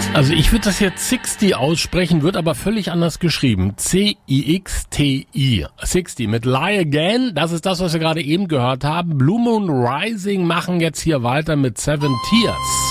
Also ich würde das jetzt 60 aussprechen, wird aber völlig anders geschrieben. C-I-X-T-I. 60 mit Lie Again. Das ist das, was wir gerade eben gehört haben. Blue Moon Rising machen jetzt hier weiter mit Seven Tears.